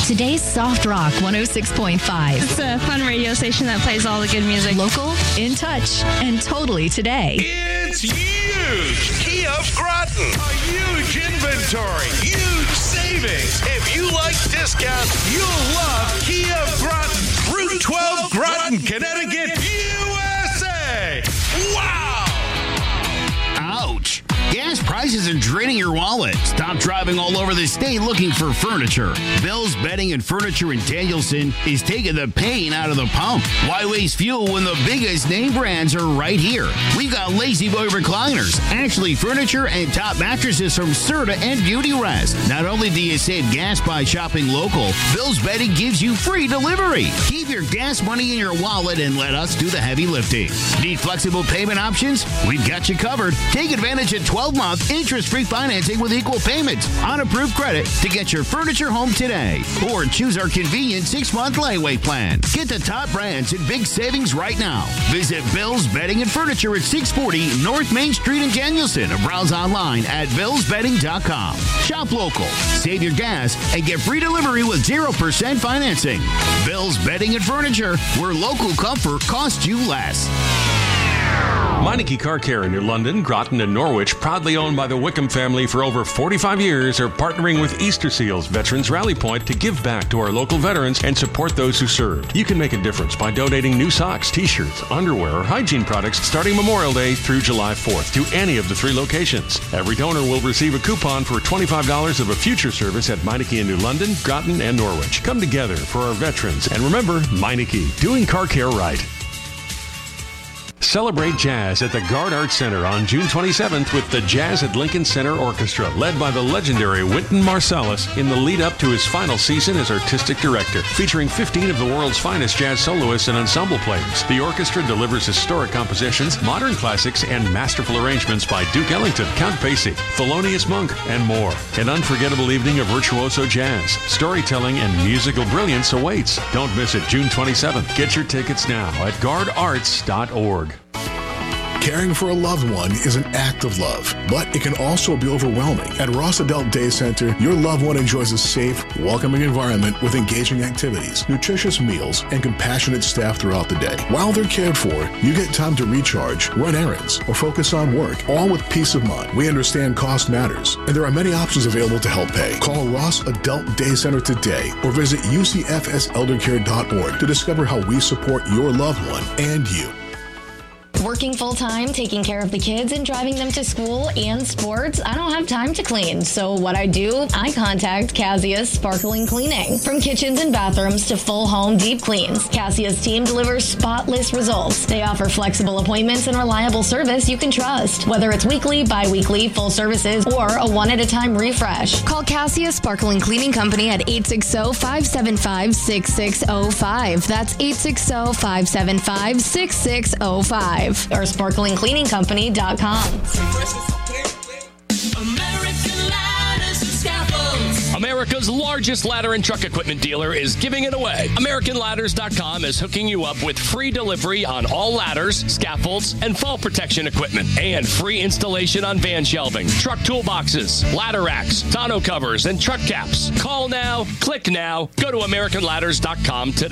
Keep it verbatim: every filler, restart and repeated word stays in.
Today's Soft Rock one oh six point five. It's a fun radio station that plays all the good music. Local, in touch, and totally today. It's huge! Kia of Groton. A huge inventory. Huge savings. If you like discounts, you'll love Kia of Groton. Route twelve, Groton, Connecticut, U S A. Wow! Ouch. Gas prices are draining your wallet. Stop driving all over the state looking for furniture. Bill's Bedding and Furniture in Danielson is taking the pain out of the pump. Why waste fuel when the biggest name brands are right here? We've got Lazy Boy recliners, Ashley Furniture, and top mattresses from Serta and Beauty Rest. Not only do you save gas by shopping local, Bill's Bedding gives you free delivery. Keep your gas money in your wallet and let us do the heavy lifting. Need flexible payment options? We've got you covered. Take advantage of twelve-month interest-free financing with equal payments on approved credit to get your furniture home today. Or choose our convenient six-month layaway plan. Get the top brands and big savings right now. Visit Bill's Bedding and Furniture at six forty North Main Street in Danielson or browse online at bills bedding dot com. Shop local, save your gas, and get free delivery with zero percent financing. Bill's Bedding and Furniture, where local comfort costs you less. Meineke Car Care in New London, Groton, and Norwich, proudly owned by the Wickham family for over forty-five years, are partnering with Easter Seals Veterans Rally Point to give back to our local veterans and support those who served. You can make a difference by donating new socks, t-shirts, underwear, or hygiene products starting Memorial Day through July fourth to any of the three locations. Every donor will receive a coupon for twenty-five dollars of a future service at Meineke in New London, Groton, and Norwich. Come together for our veterans. And remember, Meineke, doing car care right. Celebrate jazz at the Gard Arts Center on June twenty-seventh with the Jazz at Lincoln Center Orchestra, led by the legendary Wynton Marsalis in the lead up to his final season as artistic director. Featuring fifteen of the world's finest jazz soloists and ensemble players, the orchestra delivers historic compositions, modern classics, and masterful arrangements by Duke Ellington, Count Basie, Thelonious Monk, and more. An unforgettable evening of virtuoso jazz, storytelling, and musical brilliance awaits. Don't miss it June twenty-seventh. Get your tickets now at gard arts dot org. Caring for a loved one is an act of love, but it can also be overwhelming. At Ross Adult Day Center, your loved one enjoys a safe, welcoming environment with engaging activities, nutritious meals, and compassionate staff throughout the day. While they're cared for, you get time to recharge, run errands, or focus on work, all with peace of mind. We understand cost matters, and there are many options available to help pay. Call Ross Adult Day Center today or visit u c f s elder care dot org to discover how we support your loved one and you. Working full-time, taking care of the kids, and driving them to school and sports, I don't have time to clean. So what I do, I contact Cassius Sparkling Cleaning. From kitchens and bathrooms to full home deep cleans, Cassius team delivers spotless results. They offer flexible appointments and reliable service you can trust. Whether it's weekly, bi-weekly, full services, or a one-at-a-time refresh. Call Cassius Sparkling Cleaning Company at eight six zero, five seven five, six six zero five. That's eight six zero, five seven five, six six zero five. Or sparkling cleaning company dot com. American Ladders and Scaffolds. America's largest ladder and truck equipment dealer is giving it away. American Ladders dot com is hooking you up with free delivery on all ladders, scaffolds, and fall protection equipment, and free installation on van shelving, truck toolboxes, ladder racks, tonneau covers, and truck caps. Call now, click now, go to American Ladders dot com today.